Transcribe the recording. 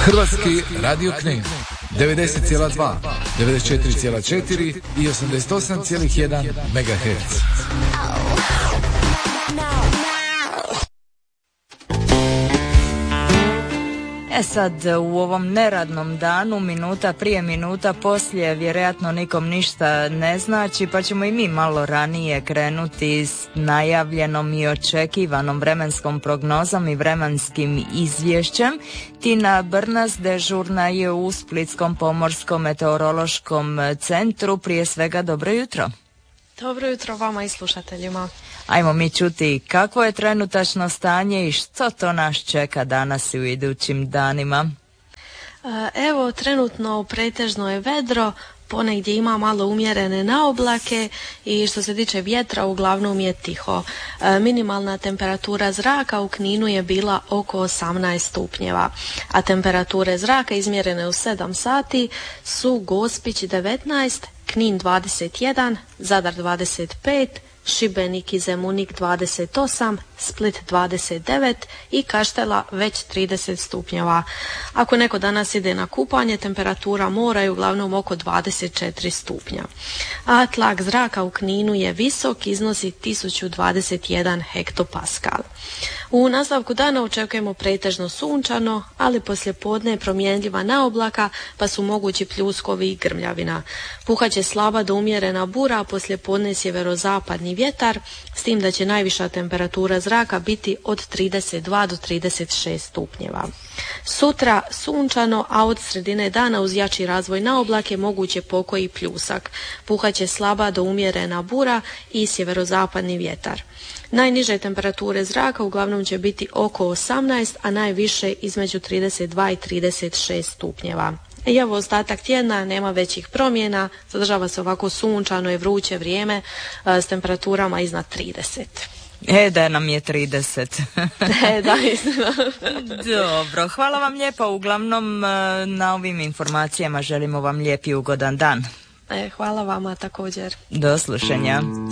Hrvatski radio Knin 90,2, 94,4 i 88,1 MHz. Sad u ovom neradnom danu, minuta prije, minuta poslije, vjerojatno nikom ništa ne znači, pa ćemo i mi malo ranije krenuti s najavljenom i očekivanom vremenskom prognozom i vremenskim izvješćem. Tina Brnas dežurna je u Splitskom pomorskom meteorološkom centru. Prije svega, dobro jutro. Dobro jutro vama i slušateljima. Ajmo mi čuti kakvo je trenutačno stanje i što to nas čeka danas i u idućim danima. Evo, trenutno pretežno je vedro, ponegdje ima malo umjerene naoblake i što se tiče vjetra uglavnom je tiho. Minimalna temperatura zraka u Kninu je bila oko 18 stupnjeva, a temperature zraka izmjerene u 7 sati su Gospić 19, Knin 21, Zadar 25, Šibenik i Zemunik 28, Split 29 i Kaštela već 30 stupnjeva. Ako neko danas ide na kupanje, temperatura mora je uglavnom oko 24 stupnja. A tlak zraka u Kninu je visok, iznosi 1021 hektopaskal. U nastavku dana očekujemo pretežno sunčano, ali poslijepodne je promjenljiva naoblaka, pa su mogući pljuskovi i grmljavina. Puhaće slaba do umjerena bura, a poslijepodne sjeverozapadni vjetar, s tim da će najviša temperatura zraka biti od 32 do 36 stupnjeva. Sutra sunčano, a od sredine dana uz jači razvoj naoblake moguće pokoj i pljusak. Puhaće slaba do umjerena bura i sjeverozapadni vjetar. Najniže temperature zraka uglavnom će biti oko 18, a najviše između 32 i 36 stupnjeva. I evo ostatak tjedna, nema većih promjena, zadržava se ovako sunčano i vruće vrijeme s temperaturama iznad 30. Da nam je 30. Da, istina. Dobro, hvala vam lijepo. Uglavnom na ovim informacijama želimo vam lijep i ugodan dan. Hvala vama također. Do slušanja.